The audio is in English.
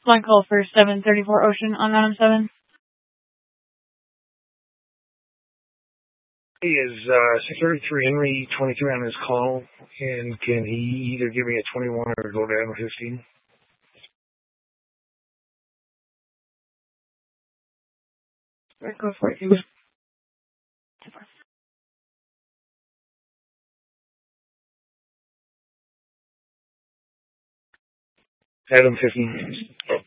Line call for 734 Ocean on Adam 7. He is 633 Henry 23 on his call, and can he either give me a 21 or go down to 15? Go for it. Adam 15.